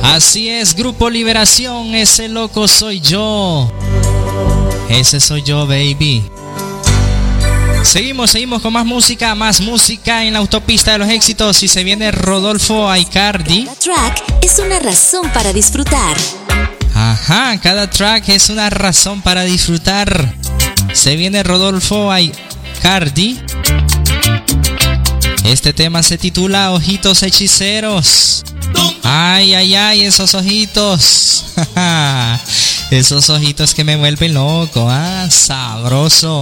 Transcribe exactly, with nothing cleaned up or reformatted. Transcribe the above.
Así es, Grupo Liberación, ese loco soy yo. Ese soy yo, baby. Seguimos, seguimos con más música, más música en la autopista de los éxitos. Y se viene Rodolfo Aicardi. Cada track es una razón para disfrutar. Ajá, cada track es una razón para disfrutar. Se viene Rodolfo Aicardi. Este tema se titula Ojitos Hechiceros. Ay, ay, ay, esos ojitos. Esos ojitos que me vuelven loco, ah, sabroso.